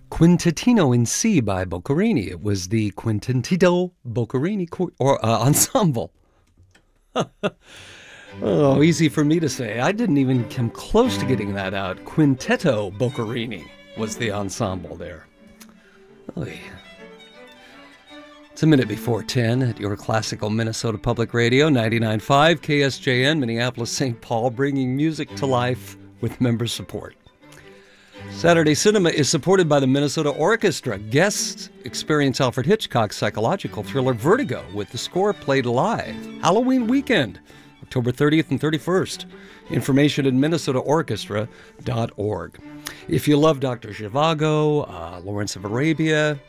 Quintettino in C by Boccherini. It was the Quintettino Boccherini ensemble. Oh, easy for me to say. I didn't even come close to getting that out. Quintetto Boccherini was the ensemble there. Oy. It's a minute before 10 at your classical Minnesota Public Radio, 99.5 KSJN, Minneapolis, St. Paul, bringing music to life with member support. Saturday Cinema is supported by the Minnesota Orchestra. Guests experience Alfred Hitchcock's psychological thriller Vertigo with the score played live. Halloween weekend, October 30th and 31st. Information at minnesotaorchestra.org. If you love Dr. Zhivago, Lawrence of Arabia,